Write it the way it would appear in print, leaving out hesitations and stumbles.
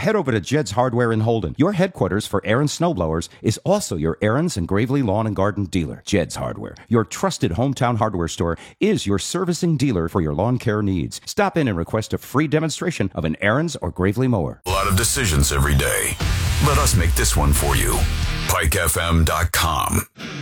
head over to Jed's Hardware in Holden. Your headquarters for Aaron's snowblowers is also your Aaron's and Gravely Lawn and Garden dealer. Jed's Hardware, your trusted hometown hardware store, is your servicing dealer for your lawn care needs. Stop in and request a free demonstration of an Aaron's or Gravely mower. A lot of decisions every day. Let us make this one for you. PikeFM.com.